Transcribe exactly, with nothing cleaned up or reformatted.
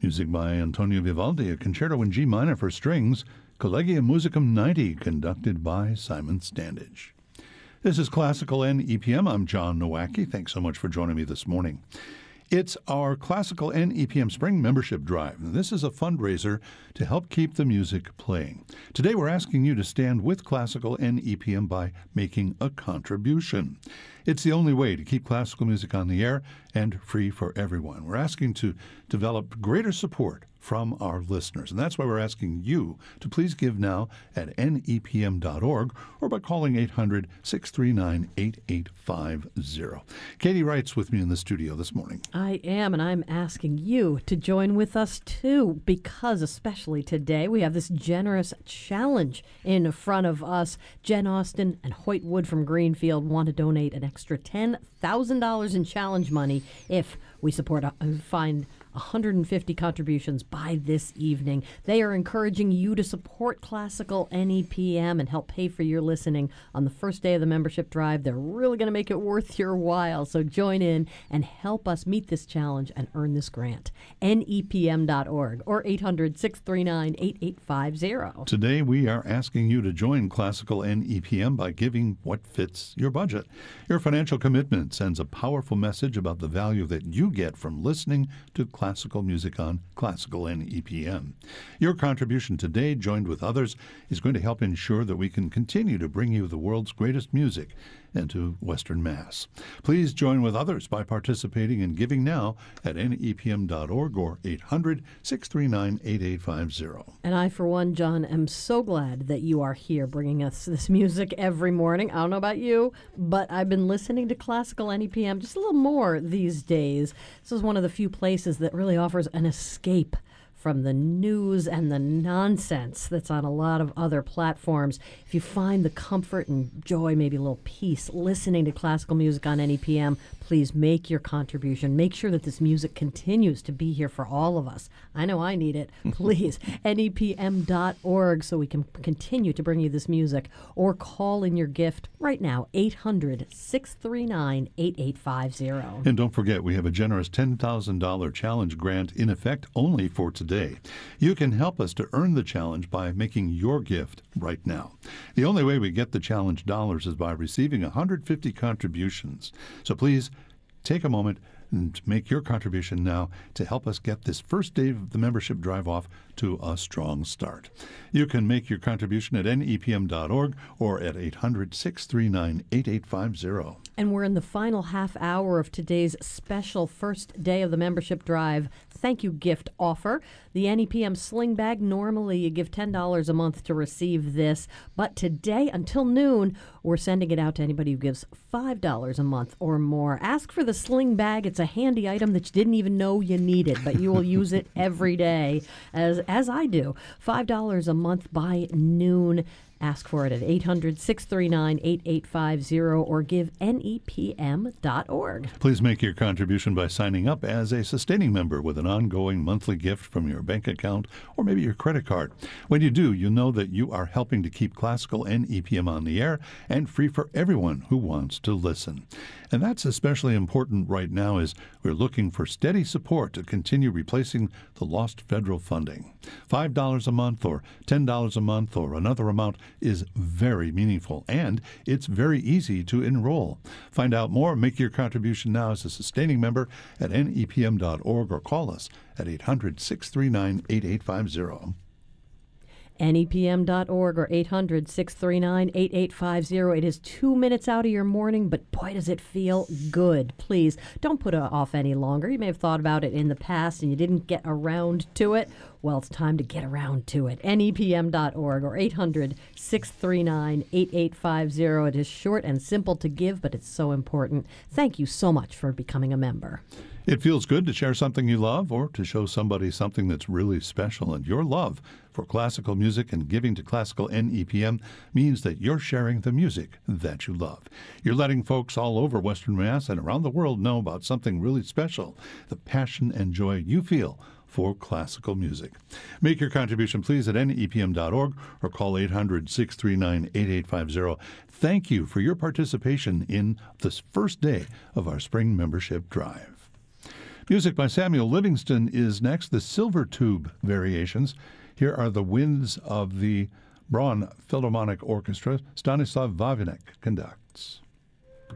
Music by Antonio Vivaldi, a concerto in G minor for strings, Collegium Musicum ninety, conducted by Simon Standage. This is Classical N E P M. I'm John Nowacki. Thanks so much for joining me this morning. It's our Classical N E P M Spring Membership Drive, and this is a fundraiser to help keep the music playing. Today we're asking you to stand with Classical N E P M by making a contribution. It's the only way to keep classical music on the air and free for everyone. We're asking to develop greater support from our listeners, and that's why we're asking you to please give now at N E P M dot org or by calling eight hundred, six three nine, eight eight five zero. Katie Wright's with me in the studio this morning. I am, and I'm asking you to join with us too, because especially today we have this generous challenge in front of us. Jen Austin and Hoyt Wood from Greenfield want to donate an extra ten thousand dollars in challenge money if we support uh, find one hundred fifty contributions by this evening. They are encouraging you to support Classical N E P M and help pay for your listening on the first day of the membership drive. They're really going to make it worth your while, so join in and help us meet this challenge and earn this grant. N E P M dot org or eight hundred, six three nine, eight eight five zero. Today we are asking you to join Classical N E P M by giving what fits your budget. Your financial commitment sends a powerful message about the value that you get from listening to classical music on Classical N E P M. Your contribution today, joined with others, is going to help ensure that we can continue to bring you the world's greatest music into Western Mass. Please join with others by participating and giving now at N E P M dot org or eight hundred, six three nine, eight eight five zero. And I, for one, John, am so glad that you are here bringing us this music every morning. I don't know about you, but I've been listening to Classical N E P M just a little more these days. This is one of the few places that really offers an escape from the news and the nonsense that's on a lot of other platforms. If you find the comfort and joy, maybe a little peace, listening to classical music on N E P M, please make your contribution. Make sure that this music continues to be here for all of us. I know I need it. Please, N E P M dot org, so we can continue to bring you this music. Or call in your gift right now, eight hundred, six three nine, eight eight five zero. And don't forget, we have a generous ten thousand dollars challenge grant in effect only for today. You can help us to earn the challenge by making your gift right now. The only way we get the challenge dollars is by receiving one hundred fifty contributions. So please take a moment and make your contribution now to help us get this first day of the membership drive off to a strong start. You can make your contribution at N E P M dot org or at eight hundred, six three nine, eight eight five zero. And we're in the final half hour of today's special first day of the membership drive thank you gift offer. The N E P M Sling Bag, normally you give ten dollars a month to receive this, but today until noon, we're sending it out to anybody who gives five dollars a month or more. Ask for the Sling Bag. It's a handy item that you didn't even know you needed, but you will use it every day, as as I do. five dollars a month by noon. Ask for it at eight hundred, six three nine, eight eight five zero or give N E P M dot org. Please make your contribution by signing up as a sustaining member with an ongoing monthly gift from your bank account or maybe your credit card. When you do, you know that you are helping to keep Classical N E P M on the air and free for everyone who wants to listen. And that's especially important right now as we're looking for steady support to continue replacing the lost federal funding. five dollars a month or ten dollars a month or another amount is very meaningful, and it's very easy to enroll. Find out more, make your contribution now as a sustaining member at N E P M dot org or call us at eight hundred, six three nine, eight eight five zero. N E P M dot org or eight hundred, six three nine, eight eight five zero. It is two minutes out of your morning, but boy, does it feel good. Please, don't put it off any longer. You may have thought about it in the past and you didn't get around to it. Well, it's time to get around to it. N E P M dot org or eight hundred, six three nine, eight eight five zero. It is short and simple to give, but it's so important. Thank you so much for becoming a member. It feels good to share something you love or to show somebody something that's really special. And your love for classical music and giving to Classical N E P M means that you're sharing the music that you love. You're letting folks all over Western Mass and around the world know about something really special, the passion and joy you feel for classical music. Make your contribution, please, at N E P M dot org or call eight hundred, six three nine, eight eight five zero. Thank you for your participation in this first day of our spring membership drive. Music by Samuel Livingston is next, the Silver Tube Variations. Here are the winds of the Braun Philharmonic Orchestra. Stanislav Vavinek conducts.